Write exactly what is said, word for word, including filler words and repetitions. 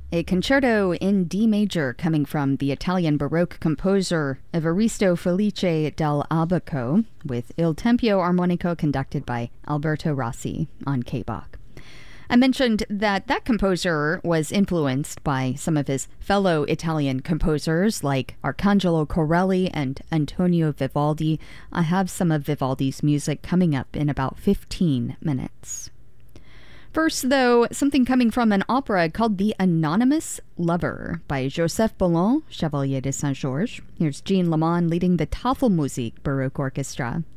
A concerto in D major coming from the Italian Baroque composer Evaristo Felice del Abaco with Il Tempio Armonico conducted by Alberto Rossi on K-Bach. I mentioned that that composer was influenced by some of his fellow Italian composers like Arcangelo Corelli and Antonio Vivaldi. I have some of Vivaldi's music coming up in about fifteen minutes. First, though, something coming from an opera called The Anonymous Lover by Joseph Boulon, Chevalier de Saint-Georges. Here's Jean Lamont leading the Tafelmusik Baroque Orchestra.